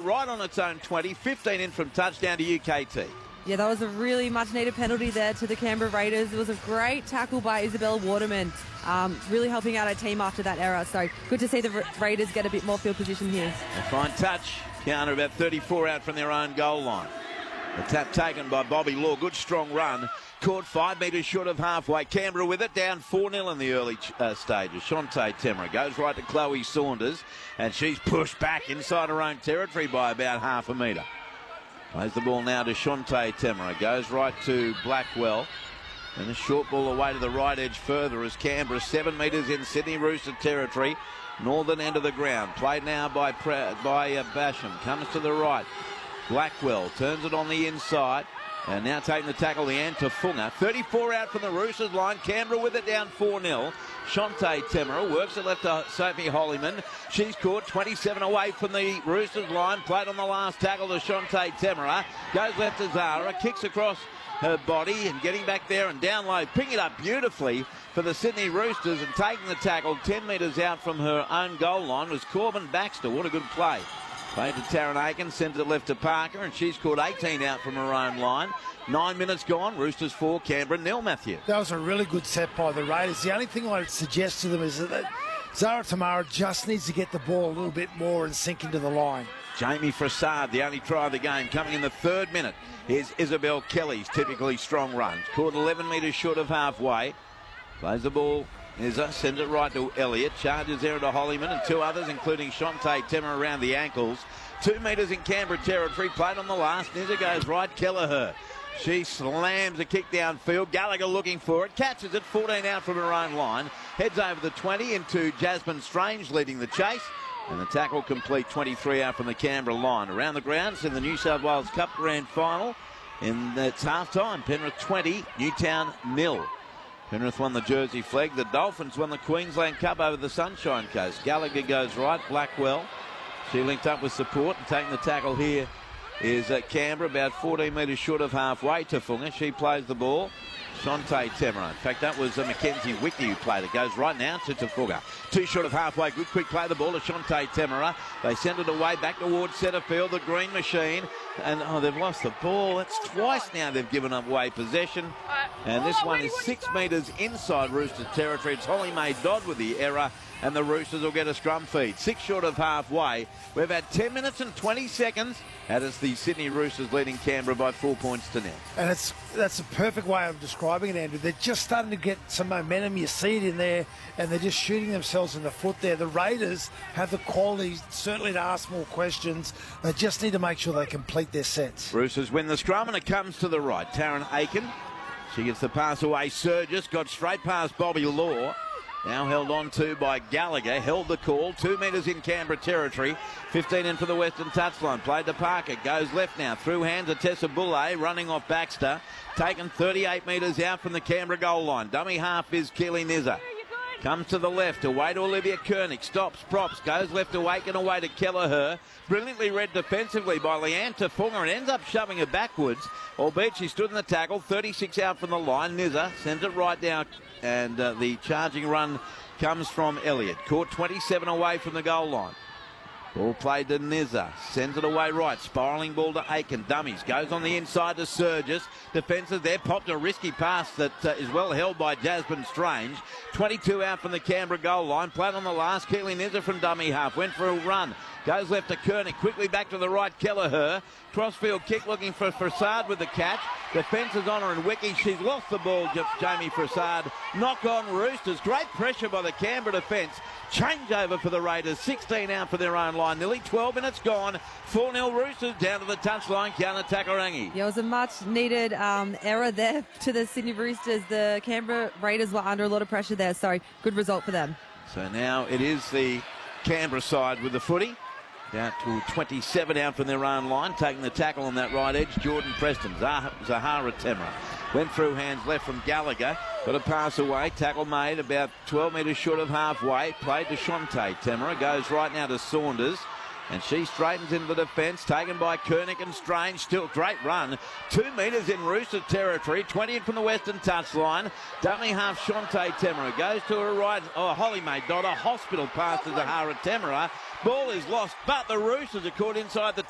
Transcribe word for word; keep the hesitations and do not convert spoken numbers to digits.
right on its own twenty, fifteen in from touchdown to U K T. Yeah, that was a really much-needed penalty there to the Canberra Raiders. It was a great tackle by Isabel Waterman, um, really helping out our team after that error. So good to see the Ra- Raiders get a bit more field position here. A fine touch. Counter about thirty-four out from their own goal line. The tap taken by Bobby Law. Good strong run. Caught five metres short of halfway. Canberra with it, down four nil in the early uh, stages. Shante Temera goes right to Chloe Saunders, and she's pushed back inside her own territory by about half a metre. Plays the ball now to Shante Temera. Goes right to Blackwell. And a short ball away to the right edge further as Canberra, seven metres in Sydney Rooster territory. Northern end of the ground. Played now by, by uh, Basham. Comes to the right. Blackwell turns it on the inside. And now taking the tackle, the end to Funga. thirty-four out from the Roosters line. Canberra with it down four nil. Shante Temera works it left to Sophie Hollyman. She's caught twenty-seven away from the Roosters line. Played on the last tackle to Shante Temera. Goes left to Zara. Kicks across her body and getting back there and down low. Picking it up beautifully for the Sydney Roosters and taking the tackle ten metres out from her own goal line was Corbin Baxter. What a good play. Played to Taryn Aiken, sent it left to Parker, and she's caught eighteen out from her own line. Nine minutes gone, Roosters four, Canberra nil, Matthew. That was a really good set by the Raiders. The only thing I would suggest to them is that Zara Tamara just needs to get the ball a little bit more and sink into the line. Jamie Frassard, the only try of the game, coming in the third minute. Here's Isabel Kelly's typically strong runs. Caught eleven metres short of halfway. Plays the ball. Izza sends it right to Elliott. Charges there to Hollyman and two others, including Shante Temera around the ankles. Two metres in Canberra territory. Played on the last. Nizza goes right. Kelleher. She slams a kick downfield. Gallagher looking for it. Catches it. fourteen out from her own line. Heads over the twenty into Jasmine Strange leading the chase. And the tackle complete. twenty-three out from the Canberra line. Around the grounds in the New South Wales Cup Grand Final. And it's half time. Penrith twenty. Newtown nil. Penrith won the Jersey flag. The Dolphins won the Queensland Cup over the Sunshine Coast. Gallagher goes right. Blackwell. She linked up with support and taking the tackle here is uh, Canberra, about fourteen metres short of halfway to Funga. She plays the ball. Shante Temera. In fact, that was uh, Mackenzie Wickley who played it. Goes right now to Tafuga. Two short of halfway. Good quick play the ball to Shante Temera. They send it away back towards centre field. The green machine. And, oh, they've lost the ball. It's twice now they've given away possession. And this one is six metres inside Roosters territory. It's Holly Mae Dodd with the error. And the Roosters will get a scrum feed. Six short of halfway. We've had ten minutes and twenty seconds. And it's the Sydney Roosters leading Canberra by four points to nil. And it's that's a perfect way of describing it, Andrew. They're just starting to get some momentum. You see it in there, and they're just shooting themselves in the foot there. The Raiders have the quality, certainly, to ask more questions. They just need to make sure they complete their sets. Roosters win the scrum, and it comes to the right. Taryn Aiken. She gets the pass away. Surgis got straight past Bobby Law. Now held on to by Gallagher. Held the call. Two metres in Canberra territory. fifteen in for the Western touchline. Played to Parker. Goes left now. Through hands of Tessa Bulle. Running off Baxter. Taken thirty-eight metres out from the Canberra goal line. Dummy half is Keely Nizza. Comes to the left. Away to Olivia Koenig. Stops. Props. Goes left to Aiken. Away to Kelleher. Brilliantly read defensively by Leanne Tafunga and ends up shoving her backwards. Albeit she stood in the tackle. thirty-six out from the line. Nizza sends it right down. And uh, the charging run comes from Elliott. Caught twenty-seven away from the goal line. Ball played to Nizza. Sends it away right. Spiralling ball to Aiken. Dummies. Goes on the inside to Surgis. Defences there. Popped a risky pass that uh, is well held by Jasmine Strange. twenty-two out from the Canberra goal line. Played on the last. Keely Nizza from dummy half. Went for a run. Goes left to Koenig. Quickly back to the right. Kelleher. Crossfield kick looking for Frassard with the catch. Defence is on her and Wiki. She's lost the ball, Jamie Frassard. Knock on Roosters. Great pressure by the Canberra defence. Change over for the Raiders. sixteen out for their own line. Nearly twelve minutes gone. four nil Roosters down to the touchline. Kiana Takarangi. Yeah, it was a much-needed um, error there to the Sydney Roosters. The Canberra Raiders were under a lot of pressure there, so good result for them. So now it is the Canberra side with the footy. Down to twenty-seven out from their own line. Taking the tackle on that right edge, Jordan Preston. Zah- Zahara Temera. Went through hands left from Gallagher. Got a pass away. Tackle made about twelve metres short of halfway. Played to Shante Temera. Goes right now to Saunders. And she straightens into the defence. Taken by Koenig and Strange. Still great run. Two metres in Rooster territory. twenty in from the Western touchline. Dummy half Shante Temera. Goes to her right. Oh, Holly Mae Dodd. A hospital pass to Zahara Temera. Ball is lost, but the Roosters are caught inside the